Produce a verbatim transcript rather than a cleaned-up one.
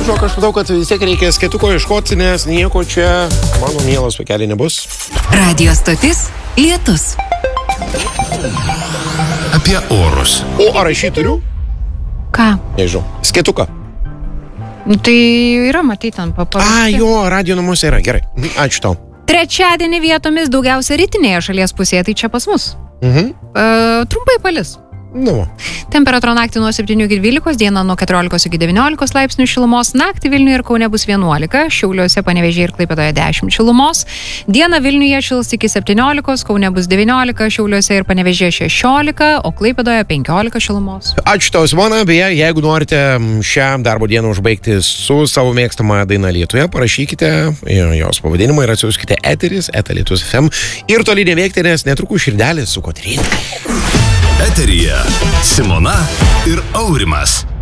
Žinok, aš matau, kad vis tiek reikia skėtuko iškoti, nes nieko čia mano mielas vaikelį nebus. Radio stotis Lietus. Apie orus. O ar aš jį turiu? Ką? Nežinau. Skėtuką. Nu, tai yra matyti ant paparuošti. A, jo, radio namuose yra. Gerai. Ačiū tau. Trečiadienį vietomis daugiausia rytinėje šalies pusėje, tai čia pas mus. Mhm. Uh, trumpai palis. Nu. Temperatūra naktį nuo septynių iki dvylikos, dieną nuo keturiolikos iki devyniolikos laipsnių šilumos, naktį Vilniuje ir Kaune bus vienuolika, Šiauliuose, Panevėžyje ir Klaipėdoje dešimt šilumos, dieną Vilniuje šils iki septyniolikos, Kaune bus devyniolika, Šiauliuose ir Panevėžyje šešiolika, o Klaipėdoje penkiolika šilumos. Ačiū tau, Simona. Beje, jeigu norite šią darbo dieną užbaigti su savo mėgstamą dainą Lietuje, parašykite jos pavadinimą ir atsiųskite eteris, eta Lietus F M ir toli nevėkti, nes netrukus širdelės su Kotryna. Eteryje Simona ir Aurimas.